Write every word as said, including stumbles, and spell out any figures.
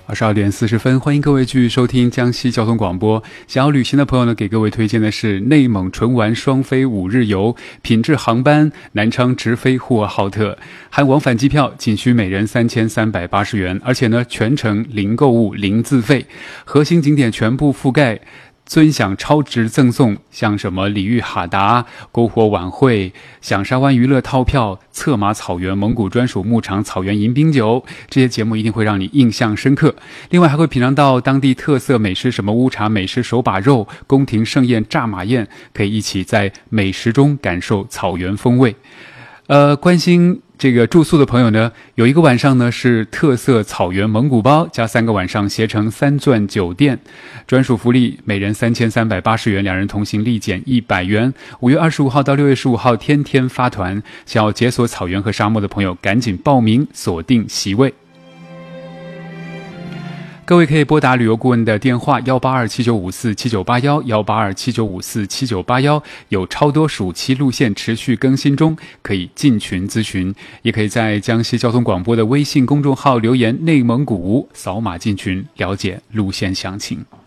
二十二点四十分，欢迎各位继续收听江西交通广播。想要旅行的朋友呢，给各位推荐的是内蒙纯玩双飞五日游，品质航班南昌直飞呼和浩特，含往返机票仅需每人三千三百八十元，而且呢全程零购物零自费，核心景点全部覆盖。尊享超值赠送，像什么里玉哈达、篝火晚会、响沙湾娱乐套票、策马草原蒙古专属牧场草原迎宾酒，这些节目一定会让你印象深刻。另外还会品尝到当地特色美食，什么乌茶美食手把肉、宫廷盛宴炸马宴，可以一起在美食中感受草原风味。呃，关心这个住宿的朋友呢，有一个晚上呢是特色草原蒙古包加三个晚上携程三钻酒店，专属福利每人三千三百八十元，两人同行立减一百元。五月二十五号到六月十五号天天发团，想要解锁草原和沙漠的朋友赶紧报名锁定席位。各位可以拨打旅游顾问的电话幺八二七九五四七九八一幺八二七九五四七九八一，有超多暑期路线持续更新中，可以进群咨询，也可以在江西交通广播的微信公众号留言内蒙古，扫码进群了解路线详情。